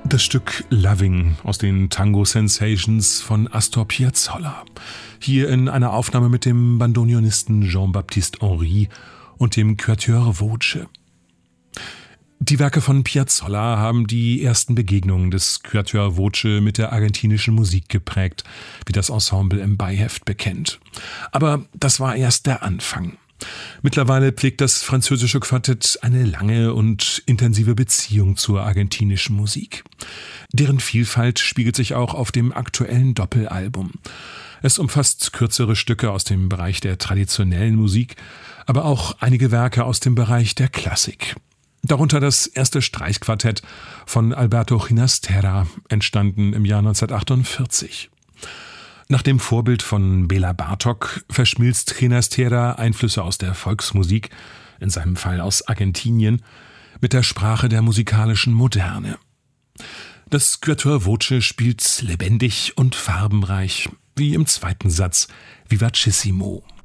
Das Stück Loving aus den Tango Sensations von Astor Piazzolla. Hier in einer Aufnahme mit dem Bandoneonisten Jean-Baptiste Henry und dem Quatuor Voce. Die Werke von Piazzolla haben die ersten Begegnungen des Quatuor Voce mit der argentinischen Musik geprägt, wie das Ensemble im Beiheft bekennt. Aber das war erst der Anfang. Mittlerweile pflegt das französische Quartett eine lange und intensive Beziehung zur argentinischen Musik. Deren Vielfalt spiegelt sich auch auf dem aktuellen Doppelalbum. Es umfasst kürzere Stücke aus dem Bereich der traditionellen Musik, aber auch einige Werke aus dem Bereich der Klassik. Darunter das erste Streichquartett von Alberto Ginastera, entstanden im Jahr 1948. Nach dem Vorbild von Bela Bartok verschmilzt Ginastera Einflüsse aus der Volksmusik, in seinem Fall aus Argentinien, mit der Sprache der musikalischen Moderne. Das Quatuor Voce spielt lebendig und farbenreich, wie im zweiten Satz Vivacissimo.